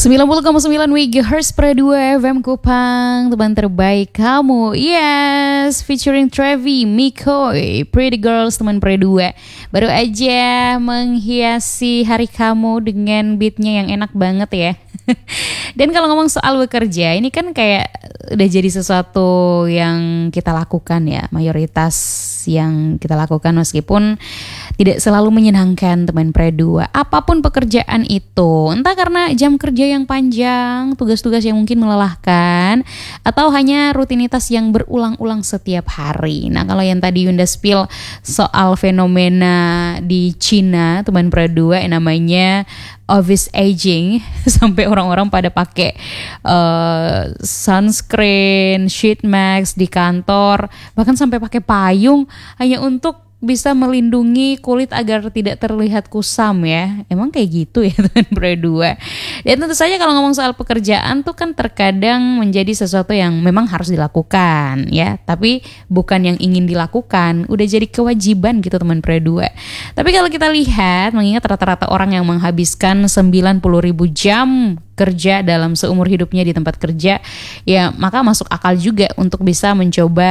90,9 MHz per 2 FM Kupang, teman terbaik kamu. Yes, featuring Trevi, Mikoy, Pretty Girls, teman per 2. Baru aja menghiasi hari kamu dengan beatnya yang enak banget ya. Dan kalau ngomong soal bekerja, ini kan kayak udah jadi sesuatu yang kita lakukan ya, mayoritas yang kita lakukan meskipun tidak selalu menyenangkan, teman pre-2. Apapun pekerjaan itu, entah karena jam kerja yang panjang, tugas-tugas yang mungkin melelahkan, atau hanya rutinitas yang berulang-ulang setiap hari. Nah, kalau yang tadi Yunda spill soal fenomena di Cina, teman pre-2, yang namanya office aging, sampai orang-orang pada pakai sunscreen, sheet mask di kantor, bahkan sampai pakai payung hanya untuk bisa melindungi kulit agar tidak terlihat kusam ya. Emang kayak gitu ya teman berdua. Dan tentu saja kalau ngomong soal pekerjaan tuh kan terkadang menjadi sesuatu yang memang harus dilakukan ya, tapi bukan yang ingin dilakukan, udah jadi kewajiban gitu teman berdua. Tapi kalau kita lihat, mengingat rata-rata orang yang menghabiskan 90.000 jam kerja dalam seumur hidupnya di tempat kerja, ya maka masuk akal juga untuk bisa mencoba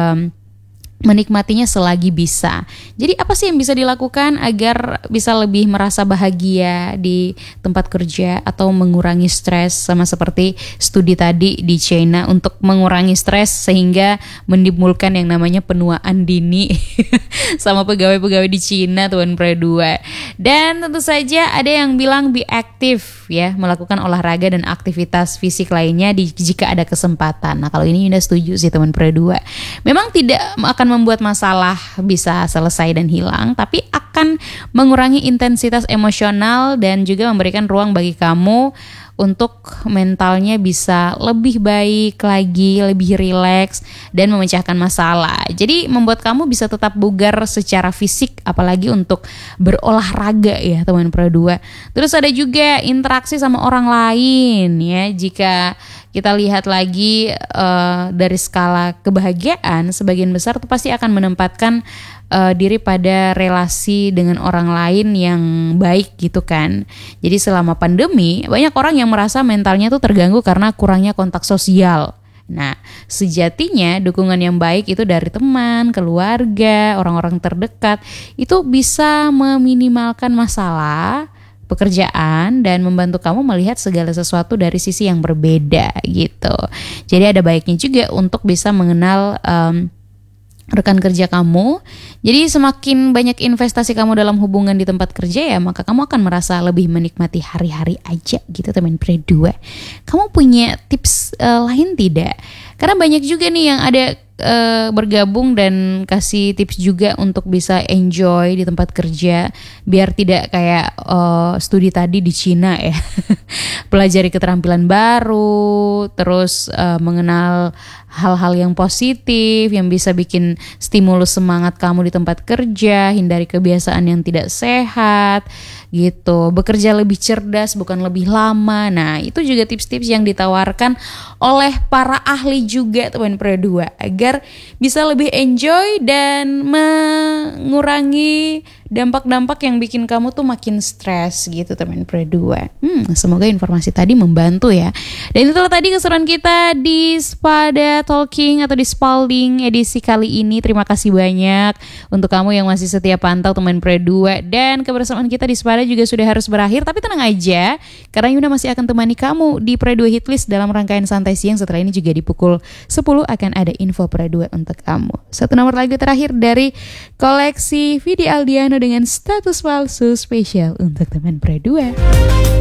menikmatinya selagi bisa. Jadi apa sih yang bisa dilakukan agar bisa lebih merasa bahagia di tempat kerja atau mengurangi stres, sama seperti studi tadi di China untuk mengurangi stres sehingga menimbulkan yang namanya penuaan dini sama pegawai-pegawai di China tuan pre-2. Dan tentu saja ada yang bilang be aktif ya, melakukan olahraga dan aktivitas fisik lainnya jika ada kesempatan. Nah, kalau ini Yunda setuju sih teman pre-2. Memang tidak akan membuat masalah bisa selesai dan hilang, tapi akan mengurangi intensitas emosional dan juga memberikan ruang bagi kamu untuk mentalnya bisa lebih baik lagi, lebih rileks dan memecahkan masalah. Jadi membuat kamu bisa tetap bugar secara fisik, apalagi untuk berolahraga ya teman pre-2. Terus ada juga interaksi sama orang lain ya. Jika kita lihat lagi dari skala kebahagiaan, sebagian besar tuh pasti akan menempatkan diri pada relasi dengan orang lain yang baik gitu kan. Jadi selama pandemi banyak orang yang merasa mentalnya tuh terganggu karena kurangnya kontak sosial. Nah, sejatinya dukungan yang baik itu dari teman, keluarga, orang-orang terdekat itu bisa meminimalkan masalah pekerjaan dan membantu kamu melihat segala sesuatu dari sisi yang berbeda gitu. Jadi ada baiknya juga untuk bisa mengenal rekan kerja kamu. Jadi semakin banyak investasi kamu dalam hubungan di tempat kerja ya, maka kamu akan merasa lebih menikmati hari-hari aja gitu teman pre-2. Kamu punya tips lain tidak? Karena banyak juga nih yang ada bergabung dan kasih tips juga untuk bisa enjoy di tempat kerja biar tidak kayak studi tadi di Cina ya. Pelajari keterampilan baru, terus mengenal hal-hal yang positif yang bisa bikin stimulus semangat kamu di tempat kerja, hindari kebiasaan yang tidak sehat gitu, bekerja lebih cerdas bukan lebih lama. Nah, itu juga tips-tips yang ditawarkan oleh para ahli juga teman pre-2 agar bisa lebih enjoy dan mengurangi dampak-dampak yang bikin kamu tuh makin stres gitu teman pre-2. Semoga informasi tadi membantu ya. Dan itulah tadi keseruan kita di Spada Talking atau di Spalding edisi kali ini. Terima kasih banyak untuk kamu yang masih setia pantau teman pre-2. Dan kebersamaan kita di Spada juga sudah harus berakhir, tapi tenang aja karena Yunda masih akan temani kamu di pre-2 Hitlist dalam rangkaian santai siang. Setelah ini juga di pukul 10 akan ada info pre-2 untuk kamu. Satu nomor lagu terakhir dari koleksi Vidi Aldiano dengan Status Palsu spesial untuk teman pre-2.